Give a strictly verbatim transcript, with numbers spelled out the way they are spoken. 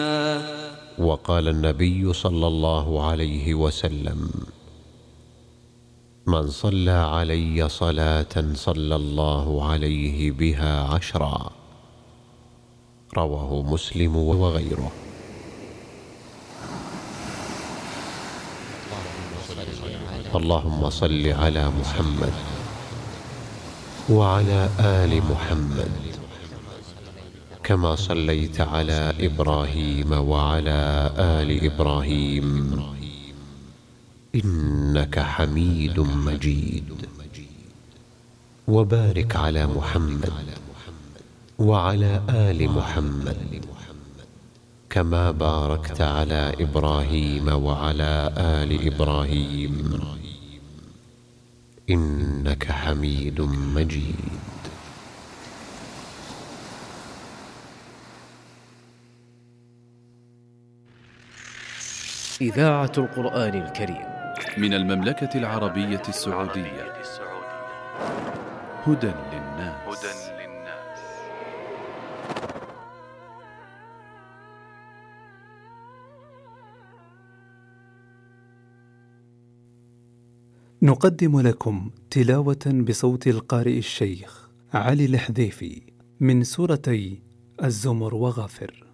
وقال النبي صلى الله عليه وسلم: من صلى علي صلاة صلى الله عليه بها عشرا. رواه مسلم وغيره. اللهم صل على محمد وعلى آل محمد كما صليت على إبراهيم وعلى آل إبراهيم إنك حميد مجيد. وبارك على محمد وعلى آل محمد كما باركت على إبراهيم وعلى آل إبراهيم إنك حميد مجيد. إذاعة القرآن الكريم من المملكة العربية السعودية. هدى للناس. نقدم لكم تلاوة بصوت القارئ الشيخ علي الحذيفي من سورتي الزمر وغافر.